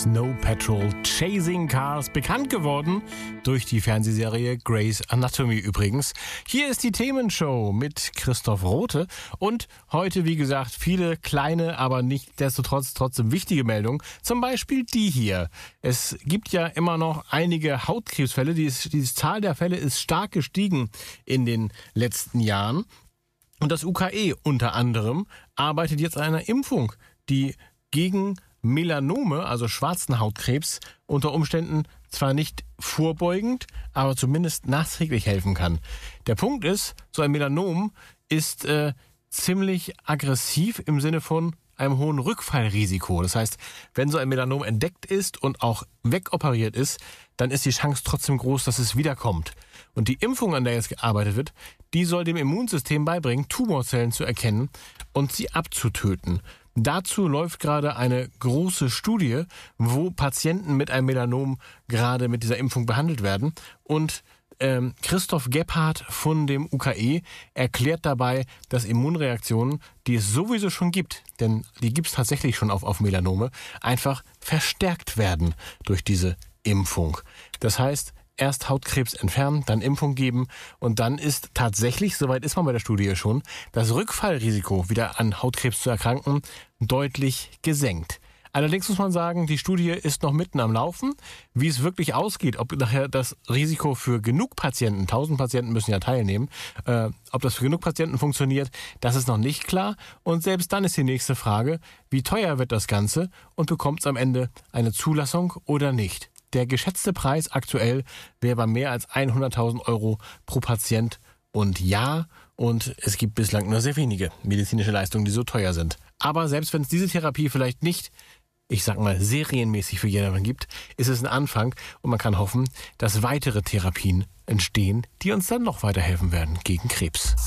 Snow Patrol Chasing Cars, bekannt geworden durch die Fernsehserie Grey's Anatomy übrigens. Hier ist die Themenshow mit Christoph Rothe und heute, wie gesagt, viele kleine, aber nichtsdestotrotz trotzdem wichtige Meldungen. Zum Beispiel die hier. Es gibt ja immer noch einige Hautkrebsfälle. Die Zahl der Fälle ist stark gestiegen in den letzten Jahren. Und das UKE unter anderem arbeitet jetzt an einer Impfung, die gegen Melanome, also schwarzen Hautkrebs, unter Umständen zwar nicht vorbeugend, aber zumindest nachträglich helfen kann. Der Punkt ist, so ein Melanom ist ziemlich aggressiv im Sinne von einem hohen Rückfallrisiko. Das heißt, wenn so ein Melanom entdeckt ist und auch wegoperiert ist, dann ist die Chance trotzdem groß, dass es wiederkommt. Und die Impfung, an der jetzt gearbeitet wird, die soll dem Immunsystem beibringen, Tumorzellen zu erkennen und sie abzutöten. Dazu läuft gerade eine große Studie, wo Patienten mit einem Melanom gerade mit dieser Impfung behandelt werden. Und Christoph Gebhardt von dem UKE erklärt dabei, dass Immunreaktionen, die es sowieso schon gibt, denn die gibt es tatsächlich schon auf Melanome, einfach verstärkt werden durch diese Impfung. Das heißt, erst Hautkrebs entfernen, dann Impfung geben und dann ist tatsächlich, soweit ist man bei der Studie schon, das Rückfallrisiko, wieder an Hautkrebs zu erkranken, deutlich gesenkt. Allerdings muss man sagen, die Studie ist noch mitten am Laufen. Wie es wirklich ausgeht, ob nachher das Risiko für genug Patienten, 1000 Patienten müssen ja teilnehmen, ob das für genug Patienten funktioniert, das ist noch nicht klar. Und selbst dann ist die nächste Frage, wie teuer wird das Ganze und bekommt es am Ende eine Zulassung oder nicht? Der geschätzte Preis aktuell wäre bei mehr als 100.000 Euro pro Patient und Jahr. Und es gibt bislang nur sehr wenige medizinische Leistungen, die so teuer sind. Aber selbst wenn es diese Therapie vielleicht nicht, ich sag mal, serienmäßig für jedermann gibt, ist es ein Anfang und man kann hoffen, dass weitere Therapien entstehen, die uns dann noch weiterhelfen werden gegen Krebs.